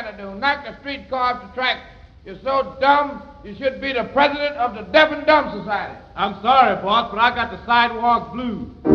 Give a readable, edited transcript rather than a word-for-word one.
to do. Knock the streetcar off the track. You're so dumb, you should be the president of the Deaf and Dumb Society. I'm sorry, boss, but I got the sidewalk blues.